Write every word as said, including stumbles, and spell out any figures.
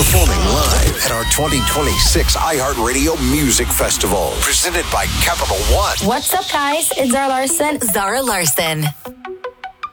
Performing live at our twenty twenty-six iHeartRadio Music Festival. Presented by Capital One. What's up, guys? It's Zara Larson. Zara Larson.